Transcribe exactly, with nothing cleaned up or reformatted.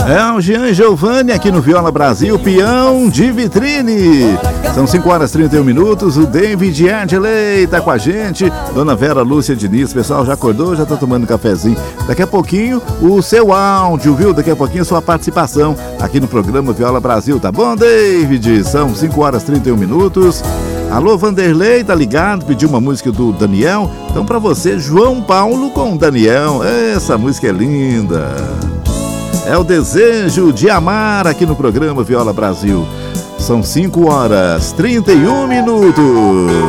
É o Jean e Giovanni aqui no Viola Brasil, peão de vitrine. São cinco horas e trinta e um minutos. O David Angelei tá com a gente. Dona Vera Lúcia Diniz, pessoal já acordou, já tá tomando um cafezinho. Daqui a pouquinho o seu áudio, viu? Daqui a pouquinho a sua participação aqui no programa Viola Brasil, tá bom, David? São cinco horas e trinta e um minutos. Alô, Vanderlei, tá ligado? Pediu uma música do Daniel. Então pra você, João Paulo com Daniel. Essa música é linda. É o desejo de amar aqui no programa Viola Brasil. São cinco horas e trinta e um minutos.